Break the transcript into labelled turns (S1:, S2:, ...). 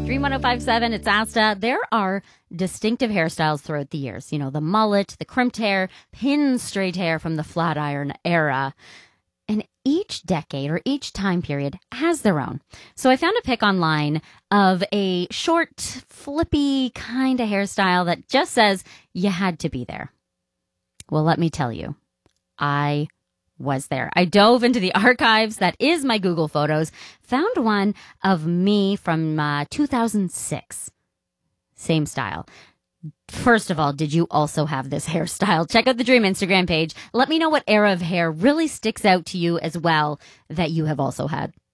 S1: Dream 1057, it's Asta. There are distinctive hairstyles throughout the years. You know, the mullet, the crimped hair, pin straight hair from the flat iron era. And each decade or each time period has their own. So I found a pic online of a short, flippy kind of hairstyle that just says you had to be there. Well, let me tell you, I was there. I dove into the archives, that is my Google Photos, found one of me from 2006. Same style. First of all, did you also have this hairstyle? Check out the Dream Instagram page. Let me know what era of hair really sticks out to you as well that you have also had.